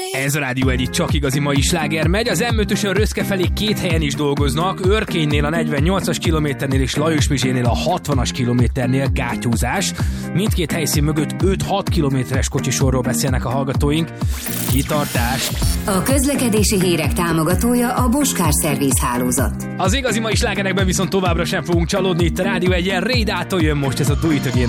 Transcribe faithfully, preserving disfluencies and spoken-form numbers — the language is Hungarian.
Ez a Rádió egy csak igazi mai sláger megy. Az em ötösön Röszke felé két helyen is dolgoznak. Örkénynél a negyvennyolcas kilométernél és Lajosmizsénél a hatvanas kilométernél gátyúzás. Mindkét helyszín mögött öt-hat kilométeres kocsisorról beszélnek a hallgatóink. Kitartás! A közlekedési hírek támogatója a Bosch Service hálózat. Az igazi mai slágerekben viszont továbbra sem fogunk csalódni. Itt a Rádió egyen Rédától jön most ez a Do It Again.